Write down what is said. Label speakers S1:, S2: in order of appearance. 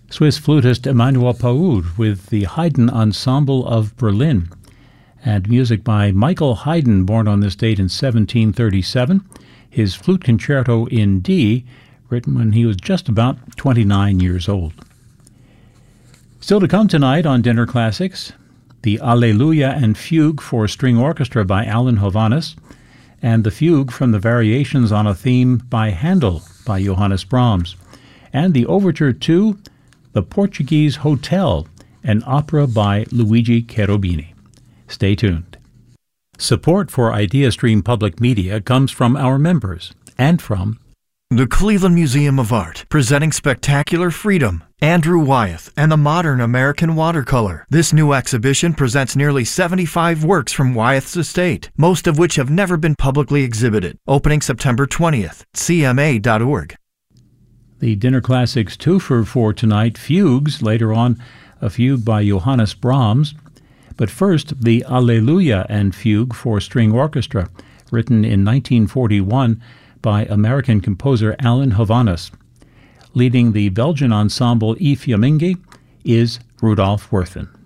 S1: Swiss flutist Emanuel Paul with the Haydn Ensemble of Berlin, and music by Michael Haydn, born on this date in 1737, his flute concerto in D, written when he was just about 29 years old. Still to come tonight on Dinner Classics, the Alleluia and Fugue for String Orchestra by Alan Hovhannes, and the Fugue from the Variations on a Theme by Handel by Johannes Brahms, and the Overture to The Portuguese Hotel, an opera by Luigi Cherubini. Stay tuned. Support for IdeaStream Public Media comes from our members and from
S2: the Cleveland Museum of Art, presenting Spectacular Freedom, Andrew Wyeth, and the Modern American Watercolor. This new exhibition presents nearly 75 works from Wyeth's estate, most of which have never been publicly exhibited. Opening September 20th, cma.org.
S1: The Dinner Classics twofer for tonight, Fugues, later on a fugue by Johannes Brahms, but first the Alleluia and Fugue for String Orchestra, written in 1941 by American composer Alan Hovhannes. Leading the Belgian ensemble I Fiammingi is Rudolf Werthin.